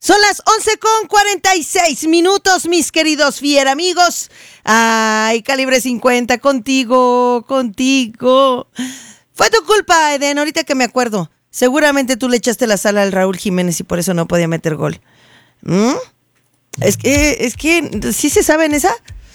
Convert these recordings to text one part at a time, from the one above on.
Son las 11:46, mis queridos fiera amigos. Ay, Calibre 50, contigo. Fue tu culpa, Eden, ahorita que me acuerdo. Seguramente tú le echaste la sal al Raúl Jiménez y por eso no podía meter gol. Es que, ¿sí se sabe en esa?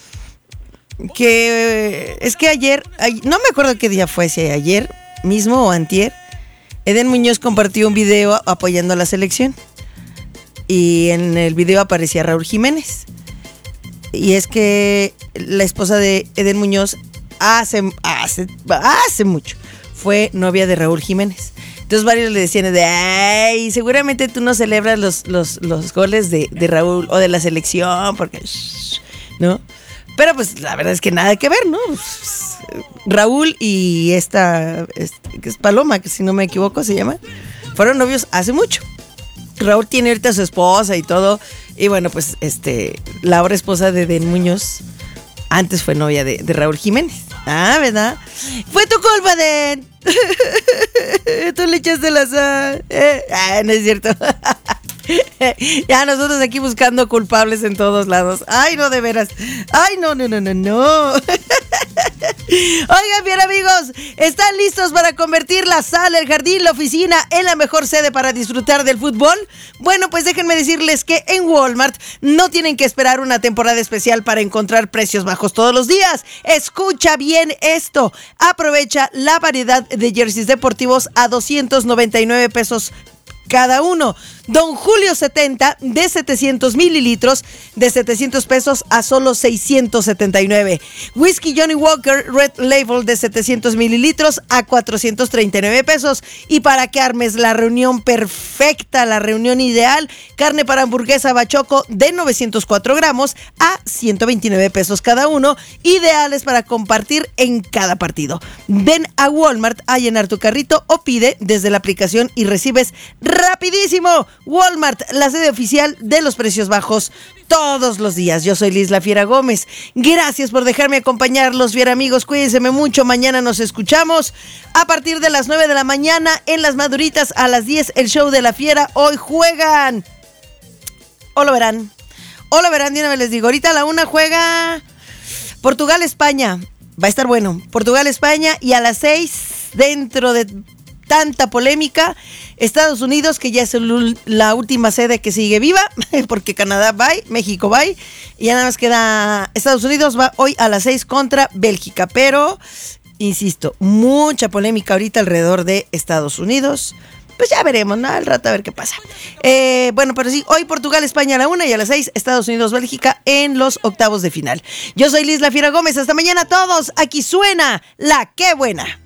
Es que ayer, no me acuerdo qué día fue, si ayer mismo o antier, Eden Muñoz compartió un video apoyando a la selección. Y en el video aparecía Raúl Jiménez. Y es que la esposa de Eden Muñoz hace mucho fue novia de Raúl Jiménez. Entonces varios le decían ay, seguramente tú no celebras los goles de Raúl o de la selección, porque ¿no? Pero pues la verdad es que nada que ver, ¿no? Raúl y esta que es Paloma, que si no me equivoco se llama, fueron novios hace mucho. Raúl tiene ahorita a su esposa y todo. Y bueno, pues la ahora esposa de Eden Muñoz antes fue novia de Raúl Jiménez. Ah, ¿verdad? Fue tu culpa, Den. Tú le echaste la sal. No es cierto. Ya nosotros aquí buscando culpables en todos lados. Ay, no, de veras. Ay, no. Oigan, bien amigos, ¿están listos para convertir la sala, el jardín, la oficina en la mejor sede para disfrutar del fútbol? Bueno, pues déjenme decirles que en Walmart no tienen que esperar una temporada especial para encontrar precios bajos todos los días. Escucha bien esto. Aprovecha la variedad de jerseys deportivos a 299 pesos cada uno. Don Julio 70 de 700 mililitros de 700 pesos a solo 679. Whisky Johnny Walker Red Label de 700 mililitros a 439 pesos. Y para que armes la reunión perfecta, la reunión ideal, carne para hamburguesa Bachoco de 904 gramos a 129 pesos cada uno, ideales para compartir en cada partido. Ven a Walmart a llenar tu carrito o pide desde la aplicación y recibes rapidísimo. Walmart, la sede oficial de los precios bajos todos los días. Yo soy Liz La Fiera Gómez. Gracias por dejarme acompañarlos, fiera amigos. Cuídense mucho. Mañana nos escuchamos a partir de las 9 de la mañana en Las Maduritas, a las 10 el show de La Fiera. Hoy juegan. O lo verán, de una vez les digo. Ahorita a la 1 juega Portugal-España. Va a estar bueno. Portugal-España, y a las 6, dentro de tanta polémica, Estados Unidos, que ya es la última sede que sigue viva, porque Canadá va, México va, y ya nada más queda Estados Unidos, va hoy a las 6 contra Bélgica. Pero, insisto, mucha polémica ahorita alrededor de Estados Unidos. Pues ya veremos, ¿no? Al rato a ver qué pasa. Bueno, pero sí, hoy Portugal, España a la 1 y a las 6 Estados Unidos, Bélgica en los octavos de final. Yo soy Liz La Fiera Gómez. Hasta mañana a todos. Aquí suena La Qué Buena.